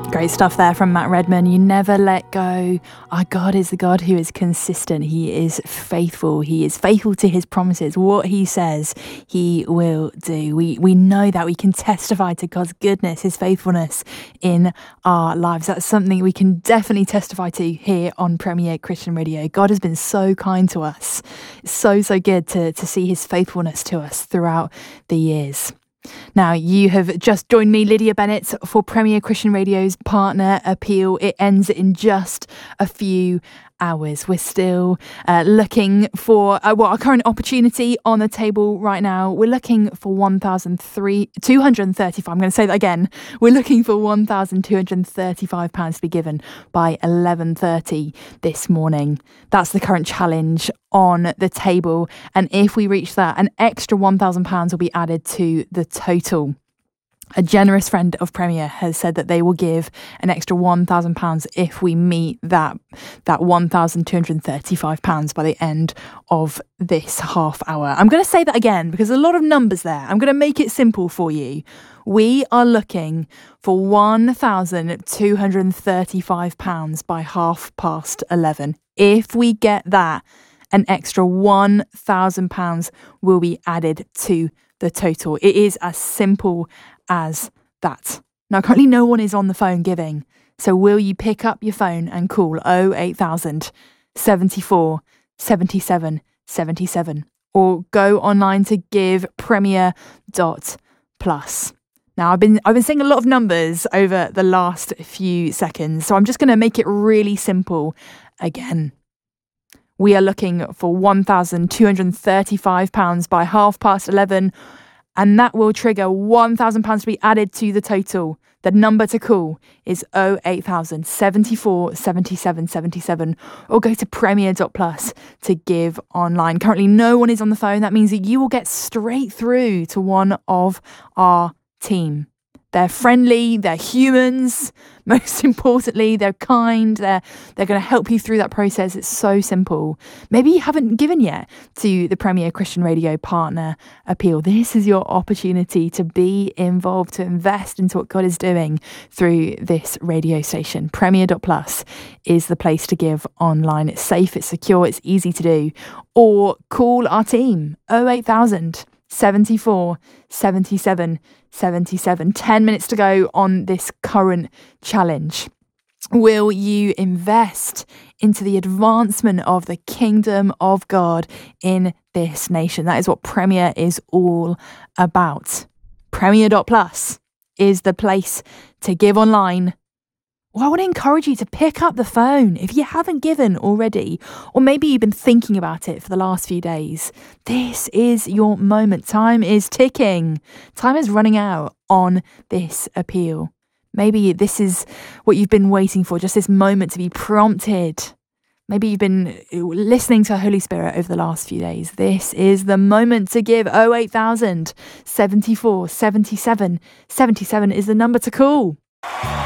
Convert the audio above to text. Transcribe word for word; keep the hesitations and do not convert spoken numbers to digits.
Great stuff there from Matt Redman. You never let go. Our God is the God who is consistent. He is faithful. He is faithful to his promises. What he says, he will do. We we know that. We can testify to God's goodness, his faithfulness in our lives. That's something we can definitely testify to here on Premier Christian Radio. God has been so kind to us. It's so, so good to, to see his faithfulness to us throughout the years. Now, you have just joined me, Lydia Bennett, for Premier Christian Radio's Partner Appeal. It ends in just a few hours. We're still uh, looking for uh, well, our current opportunity on the table right now. We're looking for one thousand two hundred thirty-five. I'm going to say that again. We're looking for one thousand two hundred thirty-five pounds to be given by eleven thirty this morning. That's the current challenge on the table. And if we reach that, an extra one thousand pounds will be added to the total. A generous friend of Premier has said that they will give an extra one thousand pounds if we meet that that one thousand two hundred thirty-five pounds by the end of this half hour. I'm going to say that again because there's a lot of numbers there. I'm going to make it simple for you. We are looking for one thousand two hundred thirty-five pounds by half past eleven. If we get that, an extra one thousand pounds will be added to the total. It is as simple as that. Now, currently no one is on the phone giving. So will you pick up your phone and call oh eight thousand, seventy-four, seventy-seven, seventy-seven or go online to give premier dot plus. Now, I've been I've been saying a lot of numbers over the last few seconds, so I'm just going to make it really simple again. We are looking for one thousand two hundred thirty-five pounds by half past eleven, and that will trigger one thousand pounds to be added to the total. The number to call is oh eight thousand, seventy-four, seventy-seven, seventy-seven, or go to premier dot plus to give online. Currently, no one is on the phone. That means that you will get straight through to one of our team. They're friendly, they're humans. Most importantly, they're kind. They're they're going to help you through that process. It's so simple. Maybe you haven't given yet to the Premier Christian Radio Partner Appeal. This is your opportunity to be involved, to invest into what God is doing through this radio station. premier dot plus is the place to give online. It's safe, it's secure, it's easy to do. Or call our team, oh eight thousand, seventy-four, seventy-seven, seventy-seven. ten minutes to go on this current challenge. Will you invest into the advancement of the kingdom of God in this nation? That is what Premier is all about. premier dot plus is the place to give online. Well, I want to encourage you to pick up the phone if you haven't given already, or maybe you've been thinking about it for the last few days. This is your moment. Time is ticking. Time is running out on this appeal. Maybe this is what you've been waiting for, just this moment to be prompted. Maybe you've been listening to Holy Spirit over the last few days. This is the moment to give. oh eight thousand, seventy-four, seventy-seven, seventy-seven is the number to call.